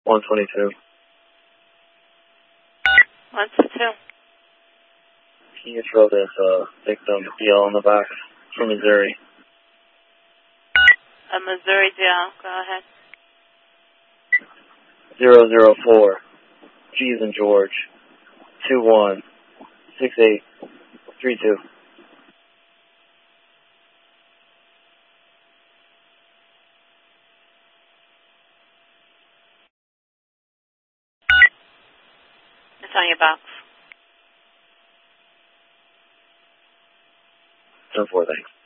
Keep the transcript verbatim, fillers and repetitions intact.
one twenty-two. one two two. Can you throw this uh, victim D L in the back from Missouri? A Missouri D L, go ahead. zero zero four, G's in George, two one six eight three two. It's on your box. ten four, thanks.